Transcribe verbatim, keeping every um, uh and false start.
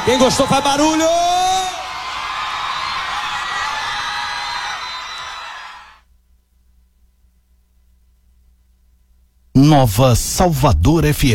Quem gostou faz barulho! Nova Salvador F M.